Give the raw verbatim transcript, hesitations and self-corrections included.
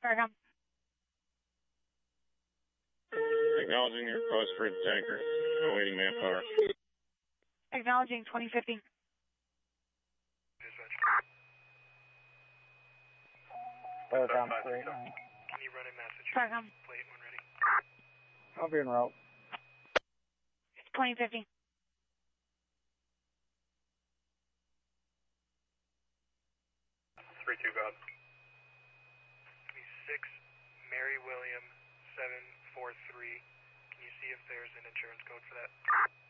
Farcom. Acknowledging your request for a tanker. Awaiting manpower. Acknowledging twenty fifty. Farcom, three nine. Can you run in Massachusetts? Farcom. Plate when ready. I'll be en route. twenty fifty. three two, God. six, Mary William, seven four three. Can you see if there's an insurance code for that?